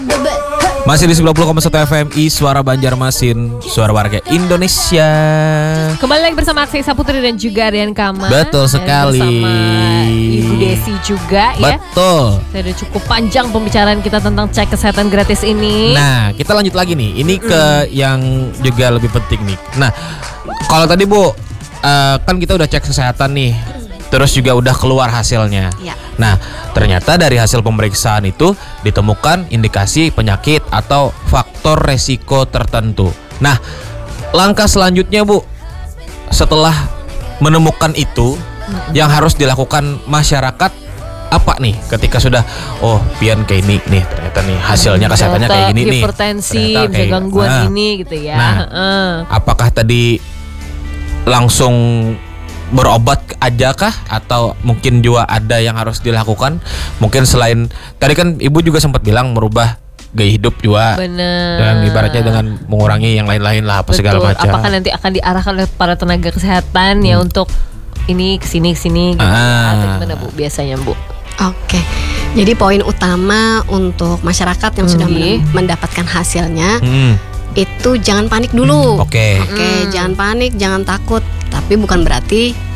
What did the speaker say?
Masih di 90,1 FMI Suara Banjarmasin, suara warga Indonesia. Kembali lagi bersama Aksa Putri dan juga Rian Kama. Betul sekali. Dan bersama Ibu Desi juga ya. Betul. Sudah cukup panjang pembicaraan kita tentang cek kesehatan gratis ini. Nah, kita lanjut lagi nih. Ini ke yang juga lebih penting nih. Nah, kalau tadi Bu, kan kita udah cek kesehatan nih. Terus juga udah keluar hasilnya. Ya. Nah, ternyata dari hasil pemeriksaan itu ditemukan indikasi penyakit atau faktor resiko tertentu. Nah, langkah selanjutnya Bu, setelah menemukan itu, yang harus dilakukan masyarakat apa nih? Ketika sudah, oh pian kayak ini nih, ternyata nih hasilnya kesehatannya kayak gini nih. Hipertensi, Ternyata bisa gangguan ini gitu ya. Nah, apakah tadi langsung berobat aja kah atau mungkin juga ada yang harus dilakukan? Mungkin selain tadi kan Ibu juga sempat bilang merubah gaya hidup juga. Bener. Dan ibaratnya dengan mengurangi yang lain-lain lah apa segala macam. Apakah nanti akan diarahkan oleh para tenaga kesehatan ya untuk ini kesini gitu. Atau gimana Bu biasanya Bu? Oke. Jadi poin utama untuk masyarakat yang sudah mendapatkan hasilnya itu jangan panik dulu. Oke. Jangan panik, jangan takut. Tapi bukan berarti